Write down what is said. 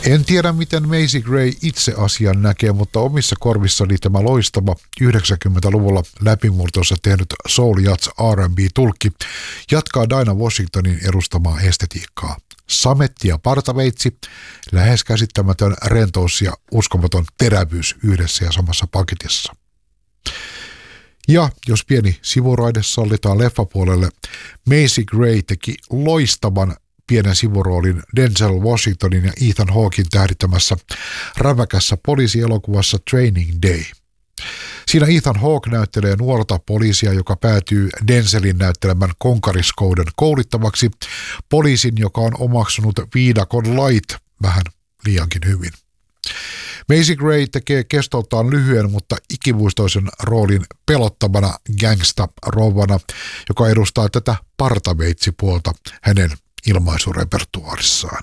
En tiedä, miten Macy Gray itse asian näkee, mutta omissa korvissani tämä loistava 90-luvulla läpimurtonsa tehnyt soul jazz R&B-tulkki jatkaa Dinah Washingtonin edustamaa estetiikkaa. Sametti ja partaveitsi, lähes käsittämätön rentous ja uskomaton terävyys yhdessä ja samassa paketissa. Ja jos pieni sivuraide sallitaan leffapuolelle, Macy Gray teki loistavan pienen sivuroolin Denzel Washingtonin ja Ethan Hawken tähdittämässä räväkässä poliisielokuvassa Training Day. Siinä Ethan Hawke näyttelee nuorta poliisia, joka päätyy Denzelin näyttelemän konkariskouden koulittavaksi poliisin, joka on omaksunut viidakon lait vähän liiankin hyvin. Macy Gray tekee kestoltaan lyhyen, mutta ikimuistoisen roolin pelottavana gangsta-rouvana, joka edustaa tätä partaveitsipuolta hänen ilmaisurepertuaarissaan.